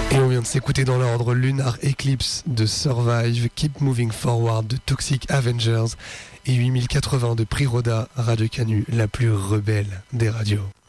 Et on vient de s'écouter dans l'ordre Lunar Eclipse de Survive, Keep Moving Forward de Toxic Avengers et 8080 de Priroda, Radio Canu, la plus rebelle des radios.